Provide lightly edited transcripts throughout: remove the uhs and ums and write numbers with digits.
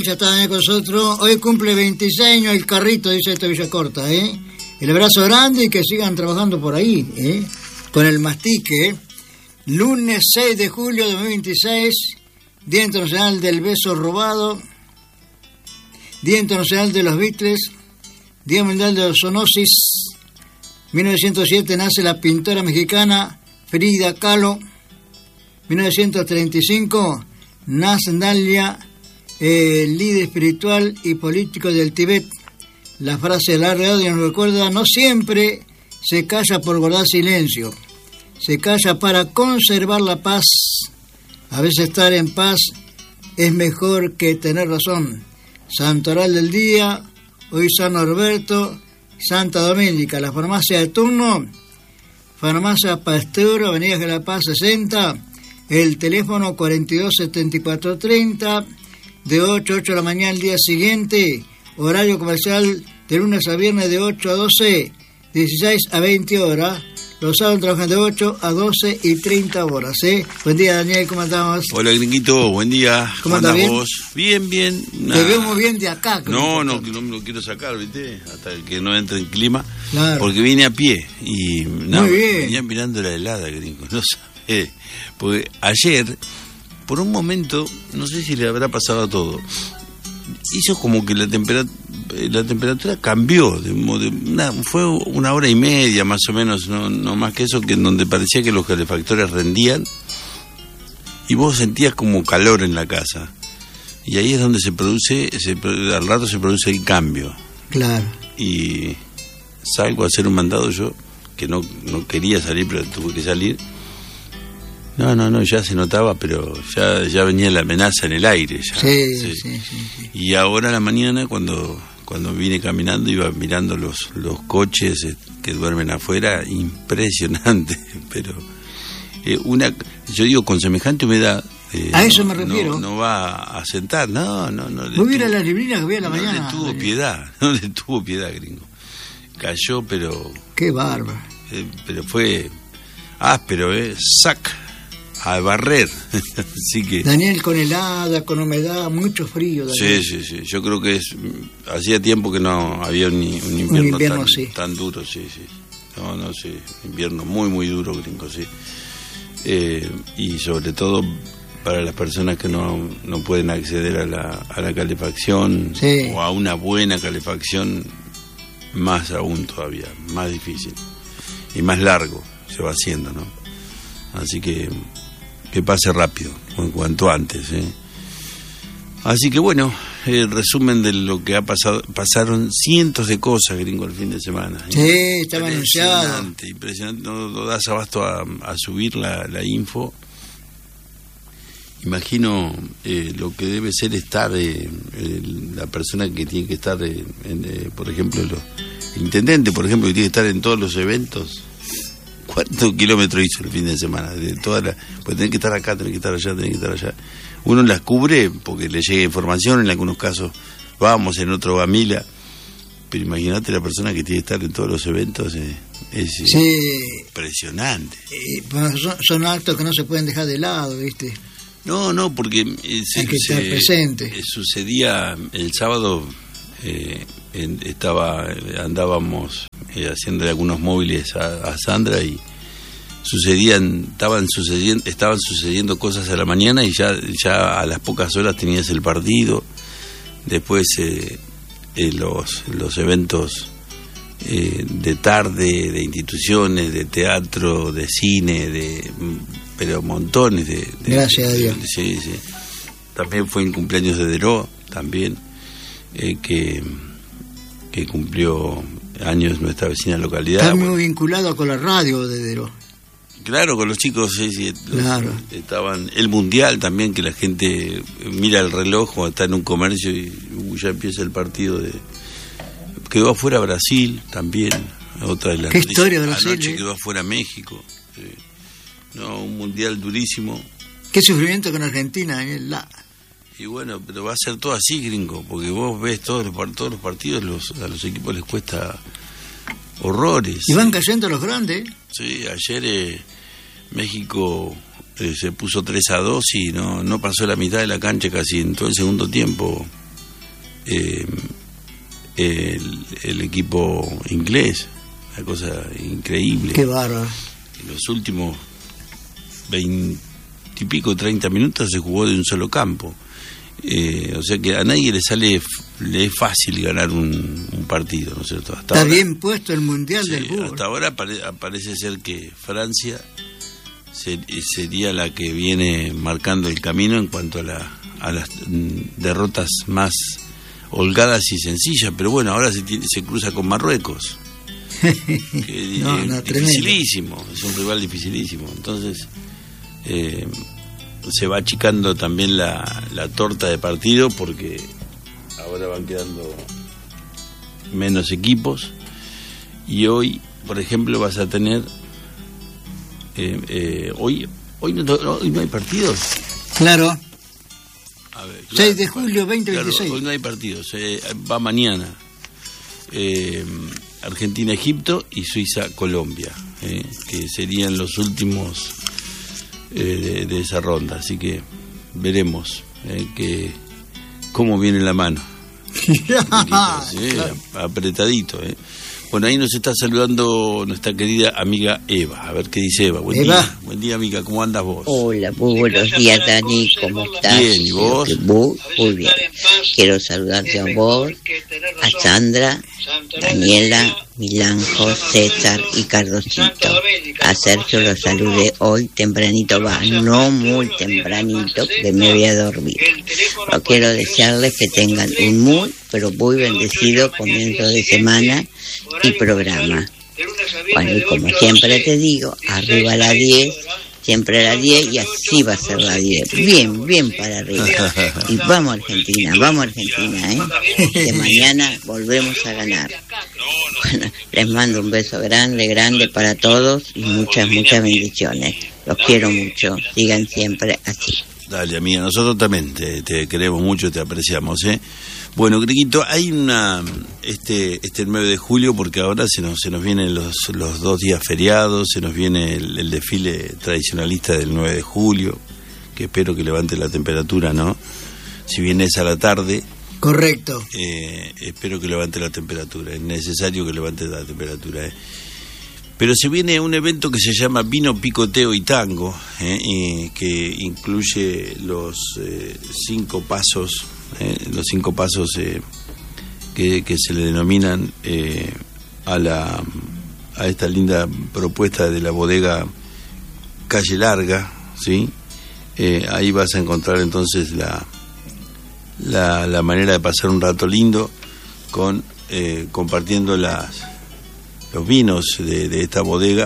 Ya está con nosotros. Hoy cumple 26 años el carrito, dice esta Villa Corta, El abrazo grande y que sigan trabajando por ahí, con el mastique, Lunes 6 de julio de 2026, Día Internacional del Beso Robado, Día Internacional de los Beatles, Día Mundial de la Zoonosis. 1907 nace la pintora mexicana Frida Kahlo. 1935 nace Dalia, líder espiritual y político del Tíbet. La frase de la radio nos recuerda: no siempre se calla por guardar silencio, se calla para conservar la paz. A veces estar en paz es mejor que tener razón. Santoral del día, hoy San Norberto, Santa Doménica. La farmacia de turno, Farmacia Pasteur, Avenida de la Paz 60, el teléfono 427430, de 8 a 8 de la mañana el día siguiente, horario comercial de lunes a viernes de 8 a 12, 16 a 20 horas. Los sábados trabajan de 8 a 12 y 30 horas, Buen día, Daniel, ¿cómo andamos? Hola, Gringuito, buen día. ¿Cómo andás vos? Bien, bien. Te veo muy bien de acá. No me lo quiero sacar, ¿viste? Hasta que no entre en clima. Claro. Porque vine a pie y muy bien. venía mirando la helada, Gringo. No sabés. Porque ayer, por un momento, no sé si le habrá pasado a todo, hizo como que la temperatura cambió, fue una hora y media más o menos, no más que eso, que en donde parecía que los calefactores rendían y vos sentías como calor en la casa, y ahí es donde al rato se produce el cambio. Claro. Y salgo a hacer un mandado yo, que no quería salir, pero tuve que salir. No, ya se notaba, pero ya venía la amenaza en el aire. Ya. Sí. Y ahora a la mañana, cuando vine caminando, iba mirando los coches que duermen afuera, impresionante, pero yo digo, con semejante humedad, a eso me refiero. No va a sentar, no. ¿Vos vieras las librinas que vi a la mañana? No le tuvo piedad, Gringo. Cayó, pero... Qué bárbaro. Pero fue áspero, sac a barrer. Así que Daniel, con helada, con humedad, mucho frío, Daniel. Sí, yo creo que hacía tiempo que no había un invierno tan duro, sí. No, invierno muy, muy duro, Gringo, sí. Y sobre todo para las personas que no pueden acceder a la calefacción, o a una buena calefacción, más aún todavía, más difícil y más largo se va haciendo, ¿no? Así que pase rápido, cuanto antes, Así que bueno, el resumen de lo que ha pasado: pasaron cientos de cosas, Gringo, el fin de semana. Sí, estaba anunciado. Impresionante, no das abasto a subir la info. Imagino lo que debe ser estar la persona que tiene que estar, por ejemplo, el intendente, por ejemplo, que tiene que estar en todos los eventos. ¿Cuántos kilómetros hizo el fin de semana? Pues tener que estar acá, tener que estar allá, tener que estar allá. Uno las cubre porque le llega información, en algunos casos vamos, en otro va Mila. Pero imagínate la persona que tiene que estar en todos los eventos, es impresionante. Bueno, son actos que no se pueden dejar de lado, ¿viste? No, porque hay que estar presente. Sucedía el sábado, andábamos haciéndole algunos móviles a Sandra, y estaban sucediendo cosas a la mañana, y ya a las pocas horas tenías el partido. Después los eventos de tarde, de instituciones, de teatro, de cine, pero montones de gracias a Dios. Sí. También fue el cumpleaños de Deró, también, que cumplió años nuestra vecina localidad. Está muy vinculado con la radio de Deró. Claro, con los chicos, sí. Claro. Estaban el mundial también, que la gente mira el reloj o está en un comercio y ya empieza el partido quedó afuera Brasil también, otra de las... ¿Qué historia Brasil? Anoche quedó afuera México. Sí. No, un mundial durísimo. Qué sufrimiento con Argentina, Y bueno, pero va a ser todo así, Gringo, porque vos ves todos los partidos, a los equipos les cuesta horrores. Y van cayendo los grandes. Sí, ayer México se puso 3-2 y no pasó la mitad de la cancha casi en todo el segundo tiempo. el equipo inglés, una cosa increíble. Qué bárbaro. En los últimos 20 y pico, 30 minutos se jugó de un solo campo. O sea que a nadie le es fácil ganar un partido, ¿no es cierto? Está ahora, bien puesto el Mundial del fútbol. Hasta ahora parece ser que Francia sería la que viene marcando el camino en cuanto a las derrotas más holgadas y sencillas, pero bueno, ahora se cruza con Marruecos. Que dificilísimo, es un rival dificilísimo. Entonces se va achicando también la torta de partido, porque ahora van quedando menos equipos, y hoy, por ejemplo, vas a tener hoy no hay partidos. Claro. A ver, 6 de julio 2026. Claro, hoy no hay partidos, va mañana. Argentina-Egipto y Suiza-Colombia, que serían los últimos de esa ronda, así que veremos cómo viene la mano. Claro. Apretadito. Bueno, ahí nos está saludando nuestra querida amiga Eva. A ver qué dice Eva. Buen día, amiga. ¿Cómo andas vos? Hola, muy buenos días, Dani. ¿Cómo estás? Bien, ¿y vos? Muy bien. Quiero saludarte a vos, a Sandra, Daniela, Milanjo, César y Cardosito. A Sergio lo saludé hoy tempranito, no muy tempranito, que me voy a dormir. Pero quiero desearles que tengan un muy, pero muy bendecido comienzo de semana y programa. Bueno, y como siempre te digo, arriba a la 10, siempre a la 10, y así va a ser la 10. Bien para arriba. Y vamos Argentina, que mañana volvemos a ganar. Bueno, les mando un beso grande para todos y muchas bendiciones. Los quiero mucho, sigan siempre así. Dale, amiga, nosotros también te queremos mucho, te apreciamos, Bueno, Griquito, hay este 9 de julio, porque ahora se nos vienen los 2 días feriados, se nos viene el desfile tradicionalista del 9 de julio, que espero que levante la temperatura, ¿no? Si bien es a la tarde. Correcto. Espero que levante la temperatura, es necesario que levante la temperatura, Pero se viene un evento que se llama Vino, Picoteo y Tango, que incluye los 5 pasos, que se le denominan a esta linda propuesta de la bodega Calle Larga, ¿sí? Ahí vas a encontrar entonces la manera de pasar un rato lindo compartiendo los vinos de esta bodega,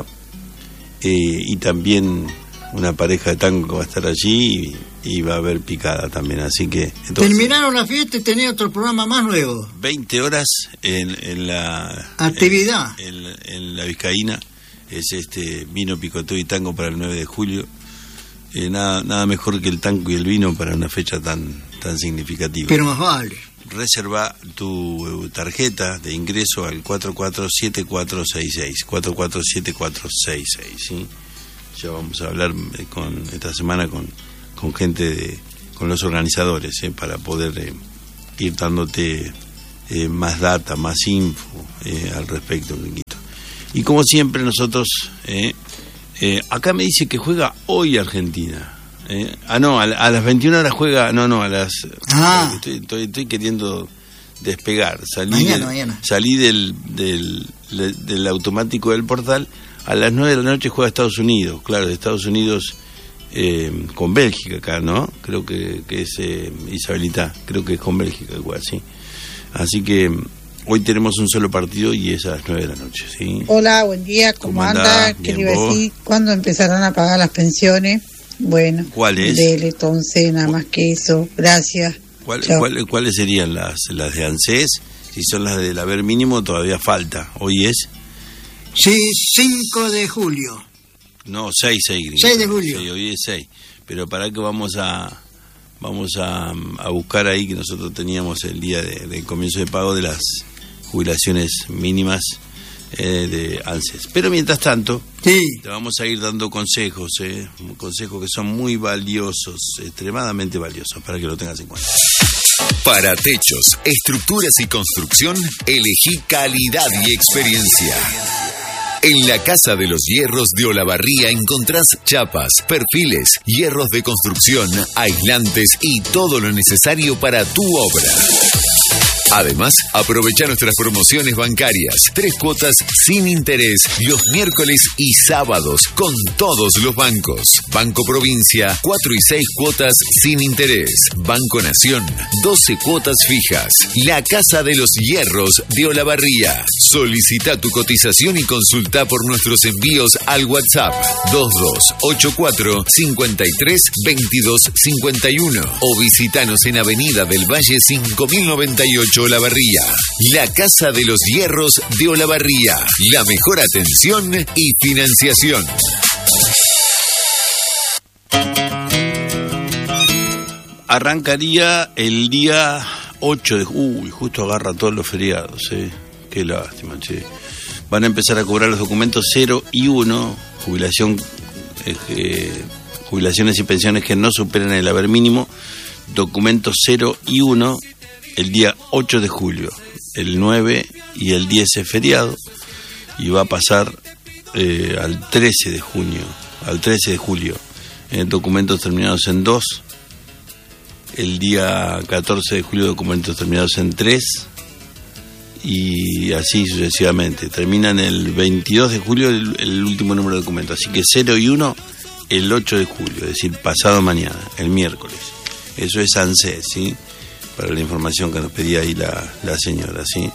y también una pareja de tango que va a estar allí, y va a haber picada también, así que entonces, terminaron la fiesta y tenía otro programa más nuevo. 20 horas en la actividad en la Vizcaína, es vino, picoteo y tango para el 9 de julio. Nada mejor que el tango y el vino para una fecha tan significativa. Pero más vale. Reserva tu tarjeta de ingreso al 447466, 447466, ¿sí? Ya vamos a hablar esta semana con gente con los organizadores, para poder ir dándote más data, más info al respecto, Riquito. Y como siempre nosotros, acá me dice que juega hoy Argentina. No, a las 21 horas juega, a las... Estoy queriendo despegar. Mañana. Salí del automático del portal. A las 9 de la noche juega Estados Unidos. Claro, de Estados Unidos con Bélgica acá, ¿no? Creo que es Isabelita, creo que es con Bélgica igual, sí. Así que hoy tenemos un solo partido y es a las 9 de la noche, ¿sí? Hola, buen día, ¿cómo anda? ¿Qué le iba a decir? ¿Cuándo empezarán a pagar las pensiones? Bueno, ¿cuál es? Dele, entonces, nada más que eso. Gracias. ¿Cuáles serían las de ANSES? Si son las del haber mínimo, todavía falta. ¿Hoy es? Sí, 5 de julio. No, 6 de julio. Sí, hoy es 6. Pero para que vamos a buscar ahí, que nosotros teníamos el día del comienzo de pago de las jubilaciones mínimas de ANSES. Pero mientras tanto, sí, te vamos a ir dando consejos, consejos que son muy valiosos, extremadamente valiosos, para que lo tengas en cuenta. Para techos, estructuras y construcción, elegí calidad y experiencia. En la Casa de los Hierros de Olavarría encontrás chapas, perfiles, hierros de construcción, aislantes y todo lo necesario para tu obra. Además, aprovecha nuestras promociones bancarias. 3 cuotas sin interés los miércoles y sábados con todos los bancos. Banco Provincia, 4 y 6 cuotas sin interés. Banco Nación, 12 cuotas fijas. La Casa de los Hierros de Olavarría. Solicita tu cotización y consulta por nuestros envíos al WhatsApp 2284 53 22 51 o visitanos en Avenida del Valle 5098 Olavarría. La Casa de los Hierros de Olavarría. La mejor atención y financiación. Arrancaría el día 8 de... justo agarra todos los feriados, Qué lástima, che. Van a empezar a cobrar los documentos 0 y 1, jubilaciones y pensiones que no superen el haber mínimo, documentos 0 y 1, el día 8 de julio, el 9 y el 10 es feriado, y va a pasar al 13 de junio, al 13 de julio, documentos terminados en 2, el día 14 de julio documentos terminados en 3, y así sucesivamente. Terminan el 22 de julio el último número de documentos, así que 0 y 1 el 8 de julio, es decir, pasado mañana, el miércoles. Eso es ANSES, ¿sí? Para la información que nos pedía ahí la señora, ¿sí?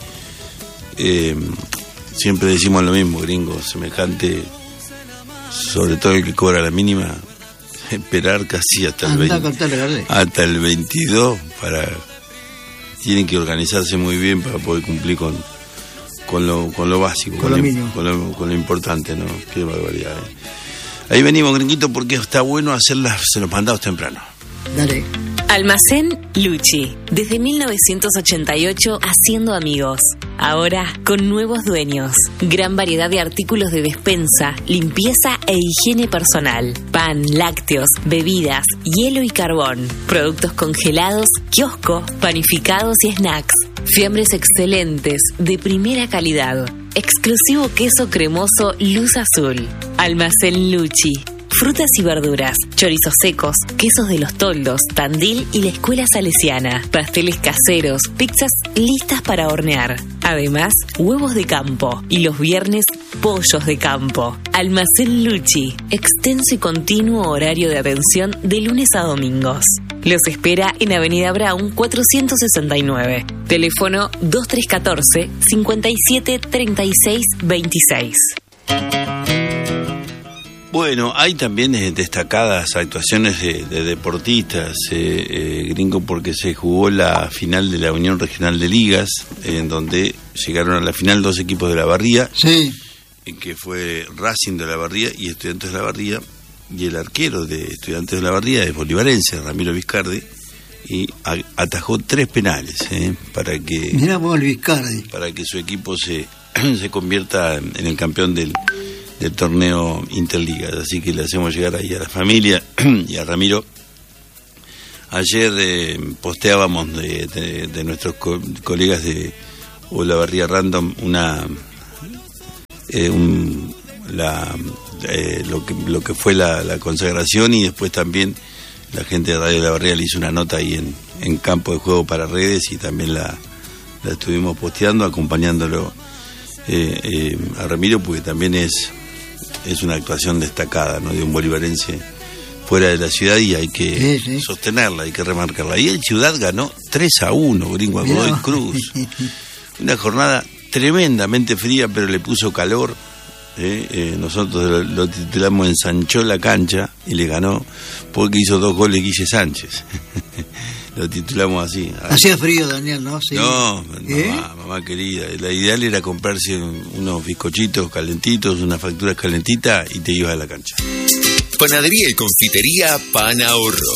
Siempre decimos lo mismo, gringo, semejante, sobre todo el que cobra la mínima, esperar casi hasta el 22 tienen que organizarse muy bien para poder cumplir con lo básico, con lo importante, ¿no? Qué barbaridad, Ahí venimos, gringuito, porque está bueno hacer los mandados temprano. Dale. Almacén Luchi, desde 1988 haciendo amigos. Ahora con nuevos dueños. Gran variedad de artículos de despensa, limpieza e higiene personal. Pan, lácteos, bebidas, hielo y carbón. Productos congelados, kiosco, panificados y snacks. Fiambres excelentes, de primera calidad. Exclusivo queso cremoso Luz Azul. Almacén Luchi. Frutas y verduras, chorizos secos, quesos de los Toldos, Tandil y la Escuela Salesiana, pasteles caseros, pizzas listas para hornear. Además, huevos de campo y los viernes, pollos de campo. Almacén Luchi, extenso y continuo horario de atención de lunes a domingos. Los espera en Avenida Brown 469. Teléfono 2314 57 36 26. Bueno, hay también destacadas actuaciones de deportistas, gringo, porque se jugó la final de la Unión Regional de Ligas, en donde llegaron a la final 2 equipos de La Barría, sí, que fue Racing de La Barría y Estudiantes de La Barría, y el arquero de Estudiantes de La Barría es bolivarense, Ramiro Vizcardi, y atajó 3 penales, para que... Mirá vos, Vizcardi. Para que su equipo se convierta en el campeón del torneo Interligas. Así que le hacemos llegar ahí a la familia y a Ramiro. Ayer posteábamos de nuestros colegas de Olavarría Random lo que fue la consagración, y después también la gente de Radio Olavarría le hizo una nota ahí en campo de juego para redes, y también la estuvimos posteando, acompañándolo a Ramiro, porque también es una actuación destacada, ¿no?, de un bolivarense fuera de la ciudad, y hay que sostenerla, hay que remarcarla. Y el Ciudad ganó 3-1, gringo, a Godoy Cruz. Una jornada tremendamente fría, pero le puso calor. Nosotros lo titulamos Ensanchó la cancha, y le ganó porque hizo 2 goles Guille Sánchez. Lo titulamos así. Hacía frío, Daniel, ¿no? Sí. No, mamá querida. La ideal era comprarse unos bizcochitos calentitos, unas facturas calentitas, y te ibas a la cancha. Panadería y confitería Pan Ahorro.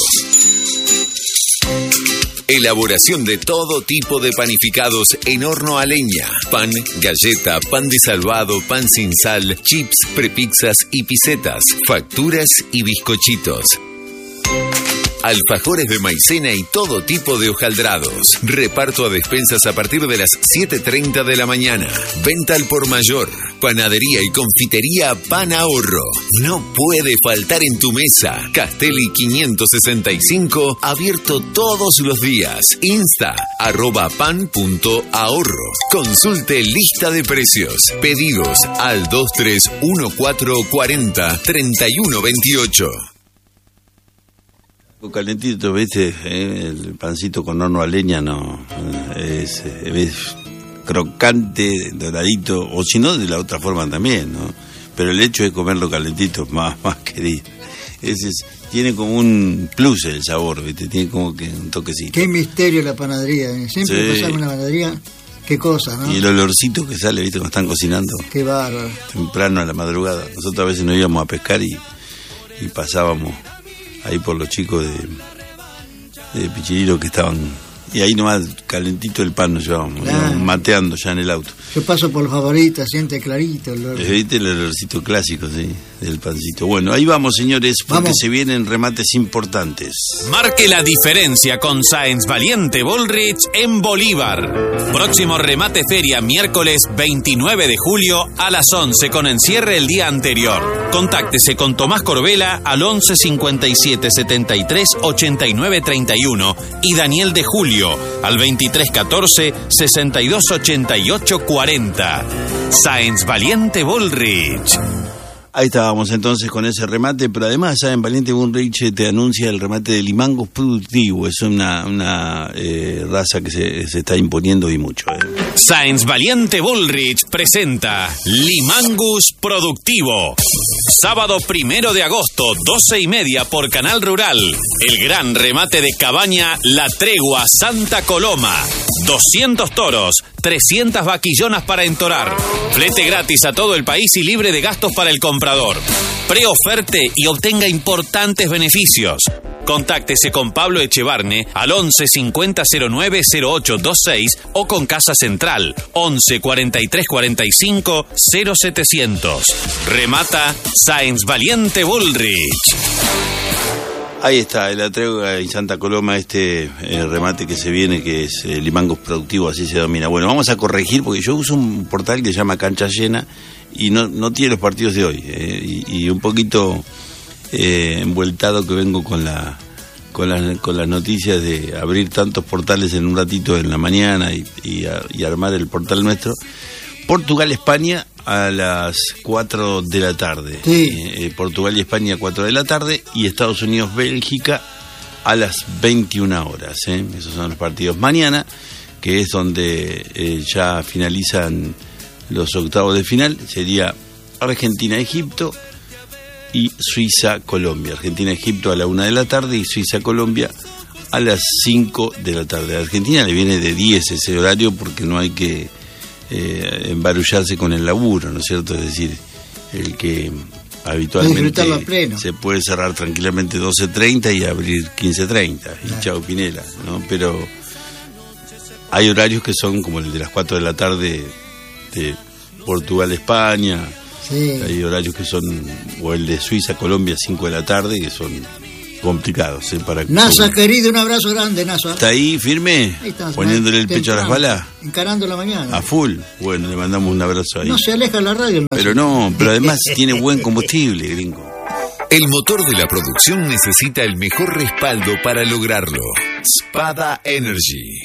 Elaboración de todo tipo de panificados en horno a leña. Pan, galleta, pan de salvado, pan sin sal, chips, prepizzas y pisetas, facturas y bizcochitos. alfajores de maicena y todo tipo de hojaldrados. Reparto a despensas a partir de las 7:30 de la mañana. Venta al por mayor. Panadería y confitería Pan Ahorro. No puede faltar en tu mesa. Castelli 565, abierto todos los días. Insta, @pan.ahorro. Consulte lista de precios. Pedidos al 2314403128. Calentito, ¿viste? El pancito con horno a leña no es crocante, doradito, o si no, de la otra forma también, ¿no? Pero el hecho de comerlo calentito más querido. Tiene como un plus el sabor, ¿viste? Tiene como que un toquecito. Qué misterio la panadería, siempre pasar una panadería, qué cosa, ¿no? Y el olorcito que sale, ¿viste? Cuando están cocinando. Qué bárbaro. Temprano a la madrugada. Nosotros a veces nos íbamos a pescar y pasábamos ahí por los chicos de Pichirilo que estaban, y ahí nomás calentito el pan nos llevábamos, claro, mateando ya en el auto. Yo paso por los favoritos, siente clarito el olor. ¿Viste el olorcito clásico, sí, del pancito? Bueno, ahí vamos, señores, porque se vienen remates importantes. Marque la diferencia con Sáenz Valiente Bullrich en Bolívar. Próximo remate feria, miércoles 29 de julio a las 11, con encierre el día anterior. Contáctese con Tomás Corbela al 11 57 73 89 31 y Daniel de Julio al 23 14 62 88 40. Sáenz Valiente Bullrich. Ahí estábamos entonces con ese remate, pero además en Valiente Bullrich te anuncia el remate de Limangos Productivo. Es una raza que se está imponiendo y mucho. Sáenz Valiente Bullrich presenta Limangus Productivo. Sábado 1 de agosto, 12:30 por Canal Rural. El gran remate de Cabaña La Tregua Santa Coloma. 200 toros, 300 vaquillonas para entorar. Flete gratis a todo el país y libre de gastos para el comprador. Preoferte y obtenga importantes beneficios. Contáctese con Pablo Echevarne al 11 50 09 0826 o con Casa Central 11 43 45 0700. Remata Sáenz Valiente Bullrich. Ahí está, el Atregua y Santa Coloma, remate que se viene, que es Limangos Productivo, así se domina. Bueno, vamos a corregir, porque yo uso un portal que se llama Cancha Llena y no tiene los partidos de hoy, y un poquito envueltado que vengo con las noticias de abrir tantos portales en un ratito en la mañana y armar el portal nuestro. Portugal-España a las 4 de la tarde. Sí. Portugal y España a 4 de la tarde y Estados Unidos-Bélgica a las 21 horas. Esos son los partidos. Mañana, que es donde ya finalizan los octavos de final, sería Argentina-Egipto y Suiza-Colombia. Argentina-Egipto a la 1 de la tarde y Suiza-Colombia a las 5 de la tarde. A Argentina le viene de 10 ese horario porque no hay que embarullarse con el laburo, ¿no es cierto? Es decir, el que habitualmente se puede cerrar tranquilamente 12:30 y abrir 15:30 y chao Pinela, ¿no? Pero hay horarios que son como el de las 4 de la tarde de Portugal-España. Sí. Hay horarios que son, o el de Suiza-Colombia 5 de la tarde, que son complicados. NASA, querido, un abrazo grande, NASA. ¿Está ahí firme? Ahí está, poniéndole el pecho a las balas. Encarando la mañana. A full. Bueno, le mandamos un abrazo ahí. No se aleja la radio. Pero además tiene buen combustible, gringo. El motor de la producción necesita el mejor respaldo para lograrlo. Spada Energy.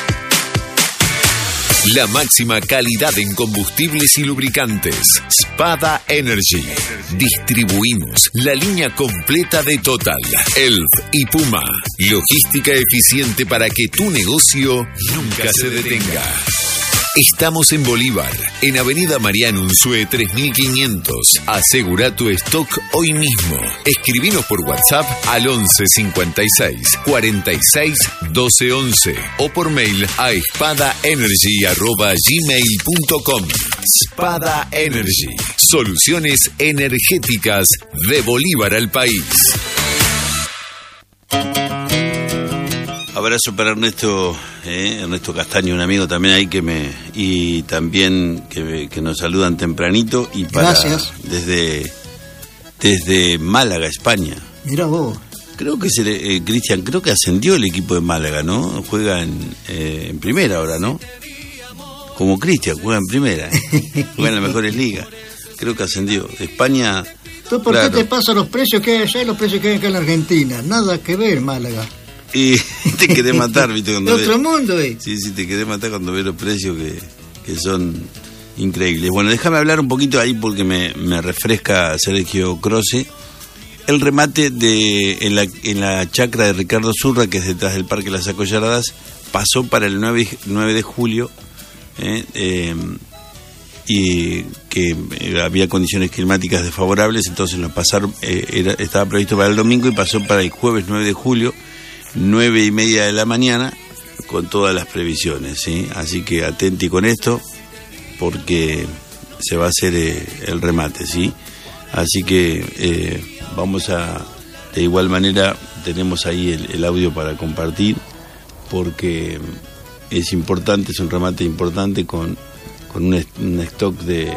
La máxima calidad en combustibles y lubricantes. Spada Energy. Distribuimos la línea completa de Total, Elf y Puma. Logística eficiente para que tu negocio nunca se detenga. Estamos en Bolívar, en Avenida Mariano Unzué 3500. Asegura tu stock hoy mismo. Escribinos por WhatsApp al 11 56 46 12 11 o por mail a spadaenergy@gmail.com. Spada Energy. Soluciones energéticas de Bolívar al país. Abrazo para Ernesto Castaño, un amigo también ahí y también que nos saludan tempranito y para. Gracias. Desde Málaga, España. Mira vos. Creo que Cristian, creo que ascendió el equipo de Málaga, ¿no? Juega en primera ahora, ¿no? Como Cristian, juega en primera, juega en las mejores ligas. Creo que ascendió. España... ¿Tú por qué te pasan los precios que hay allá y los precios que hay acá en la Argentina? Nada que ver, Málaga. Y te querés matar, ¿viste? Cuando otro mundo, Sí, te querés matar cuando ves los precios que son increíbles. Bueno, déjame hablar un poquito ahí porque me refresca Sergio Croce. El remate en la chacra de Ricardo Zurra, que es detrás del Parque Las Acollaradas, pasó para el 9 de julio, y que había condiciones climáticas desfavorables, entonces lo pasaron, estaba previsto para el domingo y pasó para el jueves 9 de julio, 9:30 de la mañana, con todas las previsiones, ¿sí? Así que atenti con esto, porque se va a hacer el remate, ¿sí? Así que de igual manera, tenemos ahí el audio para compartir, porque es importante, es un remate importante con un stock de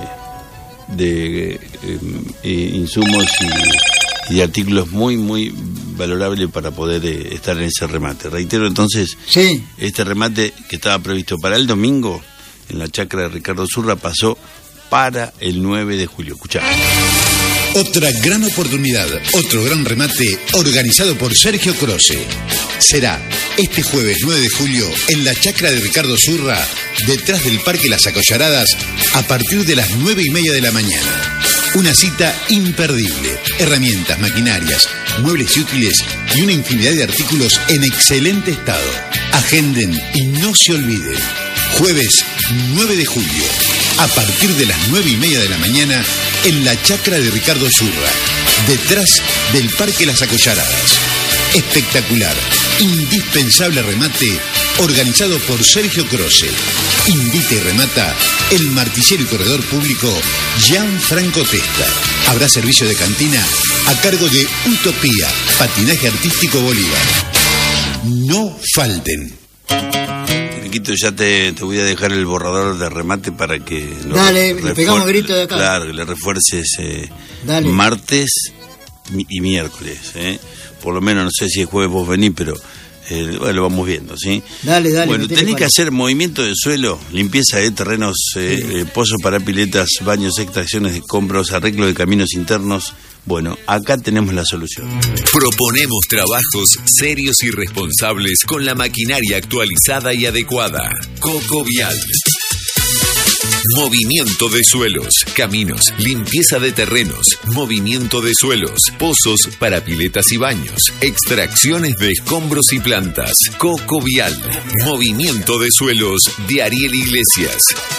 insumos y artículos muy, muy valorable para poder estar en ese remate. Reitero entonces, sí, este remate que estaba previsto para el domingo en la chacra de Ricardo Zurra pasó para el 9 de julio. Escuchá. Otra gran oportunidad, otro gran remate organizado por Sergio Croce. Será este jueves 9 de julio en la chacra de Ricardo Zurra, detrás del Parque Las Acollaradas, a partir de las 9:30 de la mañana. Una cita imperdible. Herramientas, maquinarias, muebles y útiles y una infinidad de artículos en excelente estado. Agenden y no se olviden. Jueves 9 de julio, a partir de las 9:30 de la mañana, en la chacra de Ricardo Zurra, detrás del Parque Las Acollaradas. Espectacular, indispensable remate organizado por Sergio Croce. Invita y remata el martillero y corredor público Gianfranco Testa. Habrá servicio de cantina a cargo de Utopía, Patinaje Artístico Bolívar. No falten. Ya te voy a dejar el borrador de remate para que... Dale, le pegamos grito de acá. Claro, que le refuerces martes y miércoles. Por lo menos, no sé si el jueves vos venís, pero lo vamos viendo, ¿sí? Dale. Bueno, tenés que hacer movimiento de suelo, limpieza de terrenos, pozos para piletas, baños, extracciones de escombros, arreglo de caminos internos. Bueno, acá tenemos la solución. Proponemos trabajos serios y responsables con la maquinaria actualizada y adecuada. Coco Vial. Movimiento de suelos, caminos, limpieza de terrenos, movimiento de suelos, pozos para piletas y baños, extracciones de escombros y plantas. Coco Vial. Movimiento de suelos de Ariel Iglesias.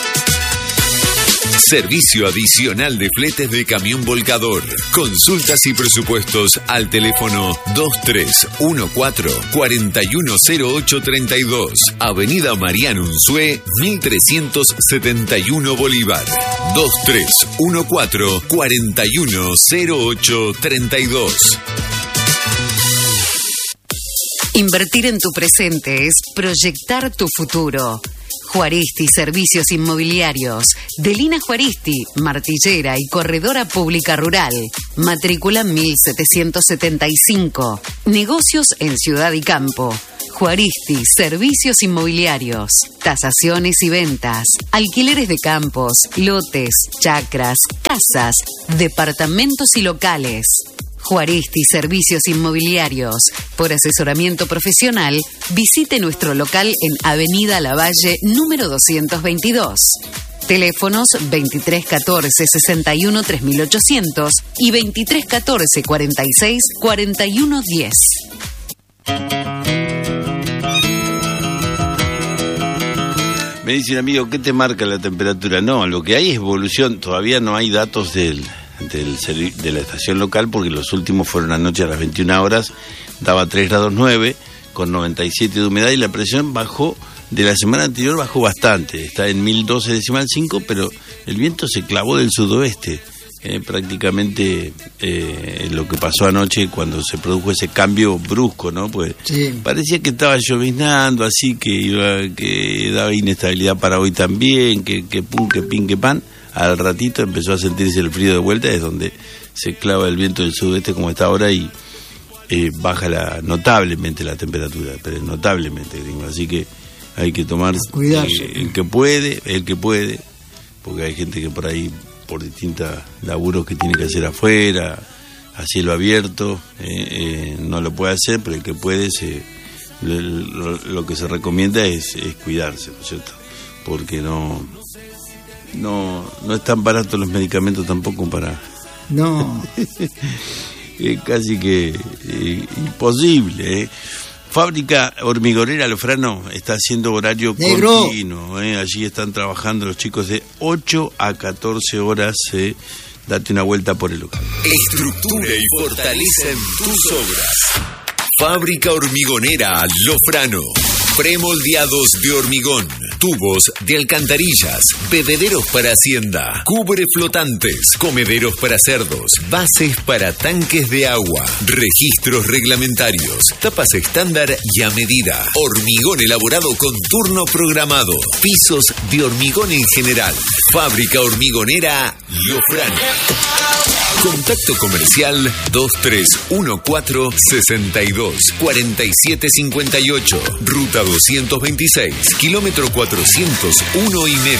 Servicio adicional de fletes de camión volcador. Consultas y presupuestos al teléfono 2314-410832. Avenida Mariano Unzué, 1371 Bolívar. 2314-410832. Invertir en tu presente es proyectar tu futuro. Juaristi Servicios Inmobiliarios, de Lina Juaristi, martillera y corredora pública rural, matrícula 1775, negocios en ciudad y campo. Juaristi Servicios Inmobiliarios, tasaciones y ventas, alquileres de campos, lotes, chacras, casas, departamentos y locales. Juaristi Servicios Inmobiliarios. Por asesoramiento profesional, visite nuestro local en Avenida Lavalle, número 222. Teléfonos 2314-61-3800 y 2314-46-4110. Me dice un amigo, ¿qué te marca la temperatura? No, lo que hay es evolución. Todavía no hay datos de la estación local, porque los últimos fueron anoche a las 21 horas, daba 3 grados 9, con 97 de humedad, y la presión bajó, de la semana anterior bajó bastante, está en 1012,5, pero el viento se clavó del sudoeste, prácticamente lo que pasó anoche cuando se produjo ese cambio brusco, ¿no? Pues sí, parecía que estaba lloviznando, así que daba inestabilidad para hoy también, que pum, que pin, que pan. Al ratito empezó a sentirse el frío de vuelta, es donde se clava el viento del sudeste como está ahora, y baja notablemente la temperatura, pero notablemente, gringo. Así que hay que tomar el que puede, porque hay gente que por ahí, por distintos laburos que tiene que hacer afuera, a cielo abierto, no lo puede hacer, pero el que puede, lo que se recomienda es cuidarse, ¿no es cierto? Porque no están baratos los medicamentos tampoco para... No. Es casi que imposible, Fábrica Hormigonera Lofrano está haciendo horario continuo, allí están trabajando los chicos de 8 a 14 horas, date una vuelta por el local. Estructura y fortaleza en tus obras. Fábrica Hormigonera Lofrano. Premoldeados de hormigón, tubos de alcantarillas, bebederos para hacienda, cubre flotantes, comederos para cerdos, bases para tanques de agua, registros reglamentarios, tapas estándar y a medida, hormigón elaborado con turno programado, pisos de hormigón en general. Fábrica Hormigonera Lofrano. Contacto comercial 2314-62-4758, ruta 226, kilómetro 401 y medio.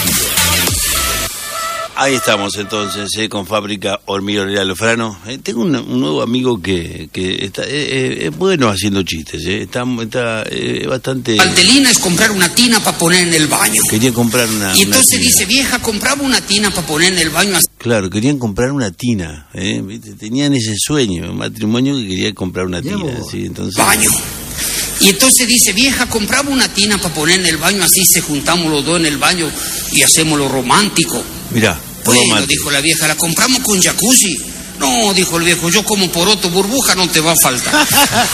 Ahí estamos entonces, con Fábrica Hormigonera Lofrano. Tengo un nuevo amigo que está es bueno haciendo chistes, está bastante... Valdelina es comprar una tina para poner en el baño. Quería comprar una... Y entonces dice, vieja, compraba una tina para poner en el baño. Claro, querían comprar una tina, tenían ese sueño, un matrimonio que quería comprar una tina. ¿Sí? Entonces... Baño. Y entonces dice, vieja, compraba una tina para poner en el baño, así se juntamos los dos en el baño y hacemos lo romántico. Mirá, bueno, romántico. Dijo la vieja, ¿la compramos con jacuzzi? No, dijo el viejo, yo como poroto, burbuja no te va a faltar.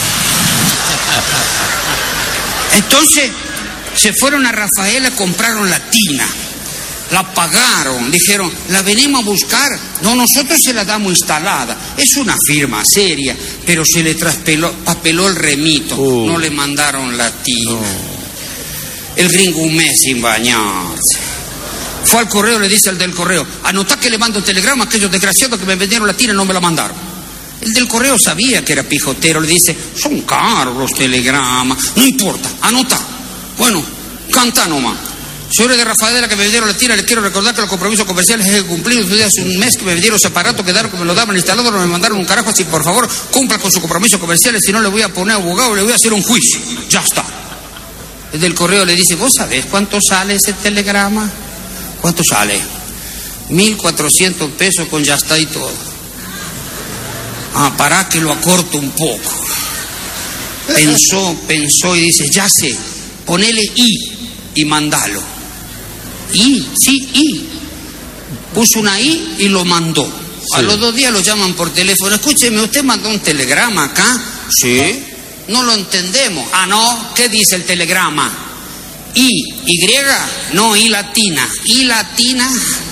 Entonces se fueron a Rafaela, compraron la tina, la pagaron, dijeron, ¿la venimos a buscar? No, nosotros se la damos instalada. Es una firma seria, pero se le traspapeló el remito, no le mandaron la tina. El gringo un mes sin bañarse. Fue al correo, le dice al del correo, anotá que le mando el telegrama, aquellos desgraciados que me vendieron la tina y no me la mandaron. El del correo sabía que era pijotero, le dice, son caros los telegramas. No importa, anotá. Bueno, canta nomás. Señores de Rafaela que me vendieron la tina, les quiero recordar que los compromisos comerciales he cumplido. Hace un mes que me vendieron ese aparato, quedaron que me lo daban instalado, no me mandaron un carajo, así por favor cumpla con sus compromisos comerciales, si no le voy a poner abogado, le voy a hacer un juicio. Ya está. El del correo le dice, ¿vos sabés cuánto sale ese telegrama? ¿Cuánto sale? 1.400 pesos con ya está y todo. Pará que lo acorto un poco. Pensó y dice, ya sé, ponele I y mandalo. I. Puso una I y lo mandó. Sí. A los 2 días lo llaman por teléfono. Escúcheme, ¿usted mandó un telegrama acá? Sí. No lo entendemos. No, ¿qué dice el telegrama? Y no, I latina. I latina.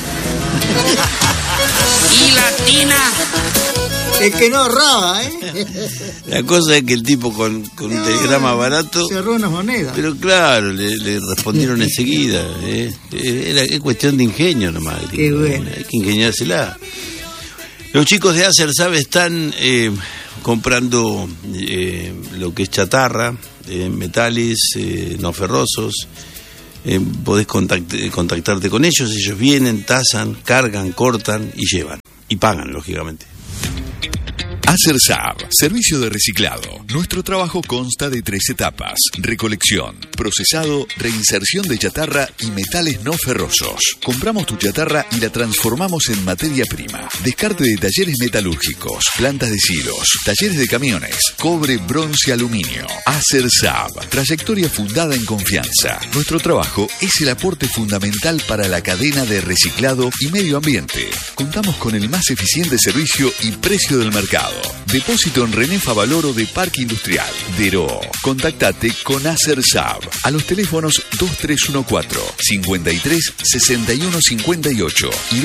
I latina. Es que no ahorraba, La cosa es que el tipo con un telegrama barato... cerró unas monedas. Pero claro, le respondieron enseguida. Es cuestión de ingenio nomás. Qué bueno. Hay que ingeniársela. Los chicos de Acer, ¿sabes? Están comprando lo que es chatarra, metales no ferrosos. Podés contactarte con ellos. Ellos vienen, tasan, cargan, cortan y llevan. Y pagan, lógicamente. Acer-Sab, servicio de reciclado. Nuestro trabajo consta de 3 etapas: recolección, procesado, reinserción de chatarra y metales no ferrosos. Compramos tu chatarra y la transformamos en materia prima. Descarte de talleres metalúrgicos, plantas de silos, talleres de camiones, cobre, bronce, aluminio. Acer-Sab, trayectoria fundada en confianza. Nuestro trabajo es el aporte fundamental para la cadena de reciclado y medio ambiente. Contamos con el más eficiente servicio y precio del mercado. Depósito en René Favaloro de Parque Industrial, Deró. Contactate con Acer-Sab a los teléfonos 2314-53-6158 y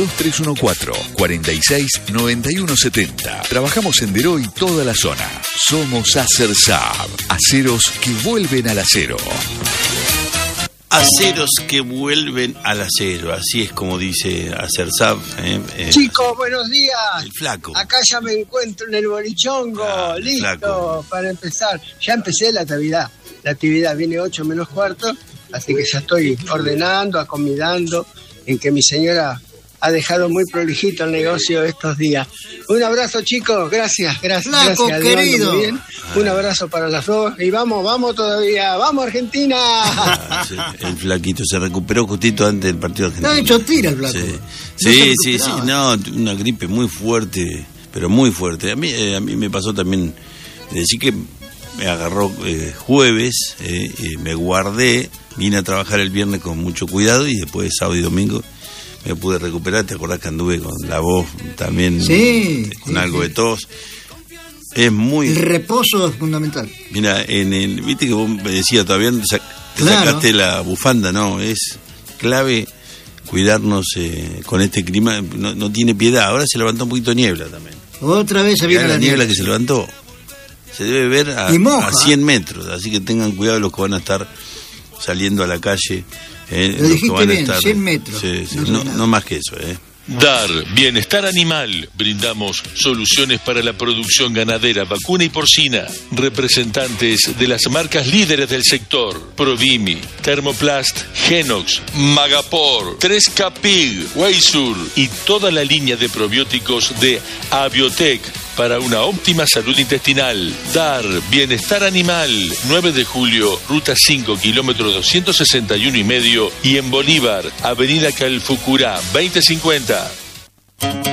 2314-46-9170. Trabajamos en Deró y toda la zona. Somos Acer-Sab, aceros que vuelven al acero. Aceros que vuelven al acero, así es como dice Acersab. Chicos, buenos días. El flaco. Acá ya me encuentro en el bolichongo, listo flaco. Para empezar. Ya empecé la actividad. La actividad viene 8 menos cuarto, así que ya estoy ordenando, acomodando, en que mi señora ha dejado muy prolijito el negocio estos días. Un abrazo, chicos, gracias. Flaco, gracias, querido. Muy bien. Un abrazo para las dos y vamos todavía, ¡vamos Argentina! Sí, el flaquito se recuperó justito antes del partido argentino. Está hecho tira el flaco. Sí, no, una gripe muy fuerte, pero muy fuerte. A mí me pasó también, decir que me agarró jueves, me guardé, vine a trabajar el viernes con mucho cuidado y después sábado y domingo me pude recuperar. ¿Te acordás que anduve con la voz también? Sí. Con algo de tos. Es muy... El reposo es fundamental. Mira, viste que vos me decías todavía, te sacaste la bufanda, ¿no? Es clave cuidarnos con este clima, no tiene piedad. Ahora se levantó un poquito de niebla también. Otra vez se viene la niebla que se levantó. Se debe ver a 100 metros, así que tengan cuidado los que van a estar saliendo a la calle. Lo dijiste bien, 100 metros. Sí, no más que eso. DAR Bienestar Animal. Brindamos soluciones para la producción ganadera, vacuna y porcina. Representantes de las marcas líderes del sector: Provimi, Thermoplast, Genox, Magapor, 3K Pig, Weisur y toda la línea de probióticos de Abiotech para una óptima salud intestinal. DAR Bienestar Animal. 9 de julio, ruta 5, kilómetro 261,5 y en Bolívar, avenida Calfucurá 2050.